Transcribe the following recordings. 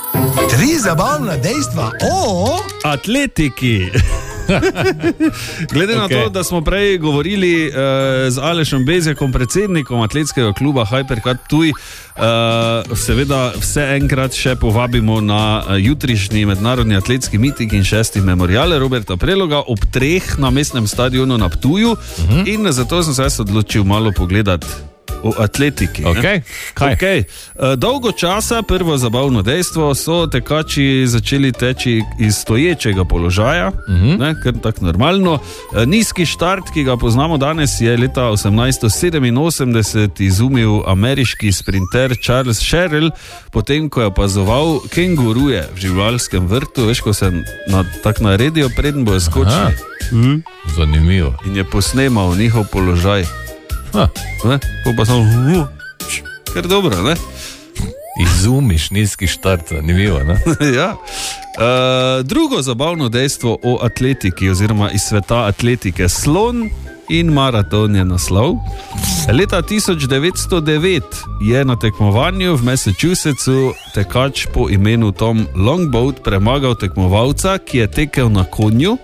3 zabavna dejstva o atletiki. Glede na to, da smo prej govorili z Alešem Bezjakom, predsednikom atletskega kluba Hypercat Ptuj, seveda vse enkrat še povabimo na jutrišnji mednarodni atletski miting in 6. memorial Roberta Preloga ob 3 na mestnem stadionu na Ptuju. In zato sem se odločil malo pogledati o atletiki. Okay. Dolgo časa, prvo zabavno dejstvo, so tekači začeli teči iz stoječega položaja, kar tako normalno. Nizki štart, ki ga poznamo danes, je leta 1887 izumil ameriški sprinter Charles Sherrill, potem ko je opazoval kenguruje v živalskem vrtu, veš, ko se tako naredijo, preden bojo skočili. Zanimivo. In je posnemal njihov položaj. Pa samo kar dobro, ne? Izumiš nizki štart, zanimivo, ne? Ja. Drugo zabavno dejstvo o atletiki oziroma iz sveta atletike, slon in maraton je naslov. Leta 1909 je na tekmovanju v Massachusettsu tekač po imenu Tom Longboat premagal tekmovalca, ki je tekel na konju.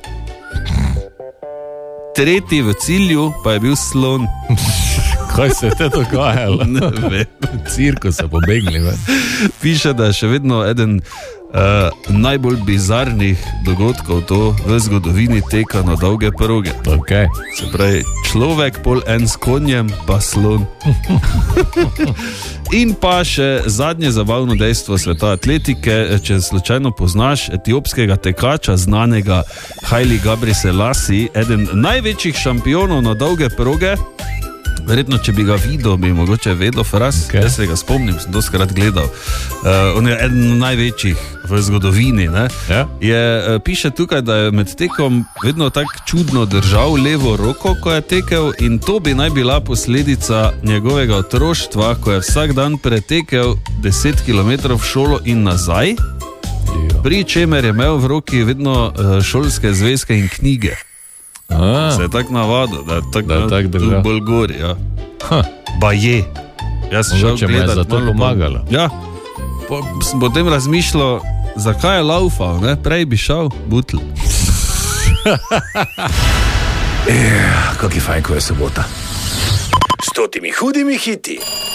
Tretji v cilju pa je bil slon. Kaj se je te dogajalo? Ne vem. Cirko se pobegli. Piše, da je še vedno eden najbolj bizarnih dogodkov to v zgodovini teka na dolge proge. Okay. Se pravi, človek pol en s konjem, pa slon. In pa še zadnje zabavno dejstvo sveta atletike, če slučajno poznaš etiopskega tekača, znanega Haile Gebrselassie, eden največjih šampionov na dolge proge. Verjetno, če bi ga videl, bi mogoče vedel fraz, jaz se ga spomnim, sem doskrat gledal. On je eden največjih v zgodovini, ne? Ja. Piše tukaj, da je med tekom vedno tako čudno držal levo roko, ko je tekel, in to bi naj bila posledica njegovega otroštva, ko je vsak dan pretekel 10 km v šolo in nazaj, pri čemer je imel v roki vedno šolske zvezke in knjige. Se je tako navadil, da je tako tu bolj gori, ja. Baje. Jaz sem šel gledat. Je zato pomagalo. Ja. Sem potem razmišljal, zakaj je laufal, ne? Prej bi šel butl. Kak je fajn, ko je sobota. S totimi hudimi hiti.